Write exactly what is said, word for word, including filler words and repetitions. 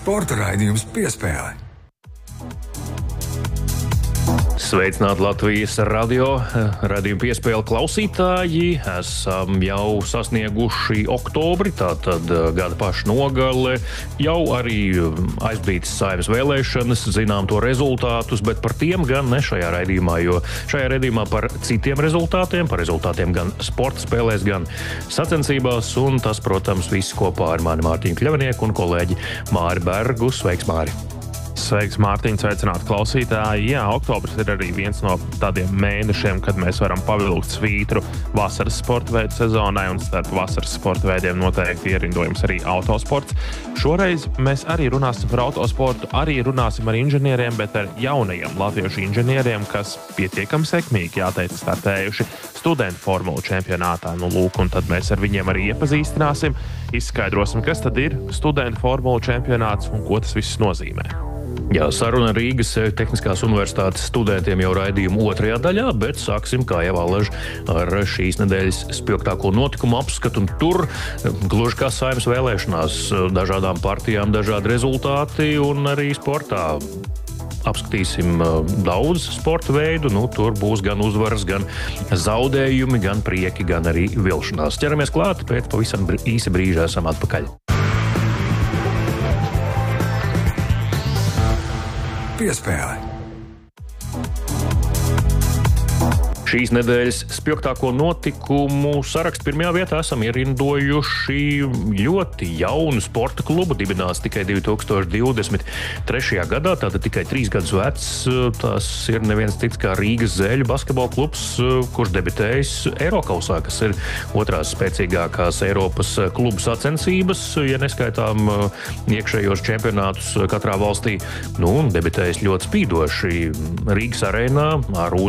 Sporta raidījums Piespēle. Sveicināti Latvijas radio, raidījuma Piespēle klausītāji. Esam jau sasnieguši oktobri, tātad gada paša nogale. Jau arī aizbītas Saeimas vēlēšanas, zinām to rezultātus, bet par tiem gan ne šajā raidījumā, jo šajā raidījumā par citiem rezultātiem, par rezultātiem gan sporta spēlēs, gan sacensībās, un tas, protams, viss kopā ar mani Mārtiņu Kļavinieku un kolēģi Māri Bergu. Sveiks, Māri! Sveiks, Mārtiņ, sveicināti klausītāji. Jā, oktobris ir arī viens no tādiem mēnešiem, kad mēs varam pavilkt svītru vasaras sporta veidu sezonai, un starp vasaras sporta veidiem noteikti ierindojums arī autosports. Šoreiz mēs arī runāsim par autosportu, arī runāsim ar inženieriem, bet ar jaunajiem latviešu inženieriem, kas pietiekami sekmīgi, jāteic, startējuši studentu formulu čempionātā. Nu, lūk, un tad mēs ar viņiem arī iepazīstināsim, izskaidrosim, kas tad ir studentu formulu čempionāts un ko tas viss nozīmē. Jā, saruna Rīgas Tehniskās universitātes studentiem jau raidījuma otrajā daļā, bet sāksim, kā jau alaži, ar šīs nedēļas spilgtāko notikumu apskatu. Un tur, gluži kā Saeimas vēlēšanās, dažādām partijām dažādi rezultāti, un arī sportā apskatīsim daudz sporta veidu. Nu, tur būs gan uzvaras, gan zaudējumi, gan prieki, gan arī vilšanās. Ķeramies klāt, pēc pavisam īsa brīža esam atpakaļ. Piespēle. Šīs nedēļas spilgtāko notikumu sarakstu pirmajā vietā esam ierindojuši ļoti jaunu sporta klubu. Dibināts tikai divi tūkstoši divdesmit trešajā gadā, tātad tikai trīs gadus vecs. Tas ir neviens cits kā Rīgas Zēļu basketbola klubs, kurš debitējis Eirokausā, kas ir otrās spēcīgākās Eiropas klubu sacensības, ja neskaitām iekšējos čempionātus katrā valstī. Nu, debitējis ļoti spīdoši Rīgas arēnā ar